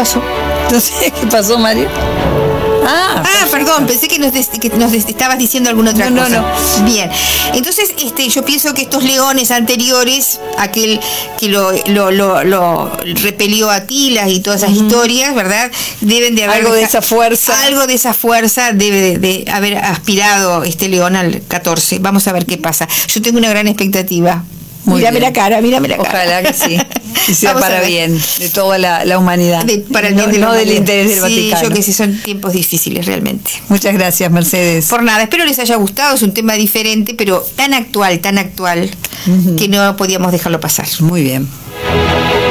pasó? Entonces, ¿qué pasó, Mario? Perdón, pensé que nos estabas diciendo alguna otra cosa. No. Bien, entonces yo pienso que estos leones anteriores, aquel que lo repelió a Atila y todas esas historias, ¿verdad? Deben de haber... Algo de esa fuerza debe de haber aspirado este león al 14. Vamos a ver qué pasa. Yo tengo una gran expectativa. Mírame la cara. Ojalá que sí. Y sea para bien de toda la humanidad. Para el bien no del interés del Vaticano. Sí, yo que sé, son tiempos difíciles realmente. Muchas gracias, Mercedes. Por nada, espero les haya gustado. Es un tema diferente, pero tan actual, que no podíamos dejarlo pasar. Muy bien.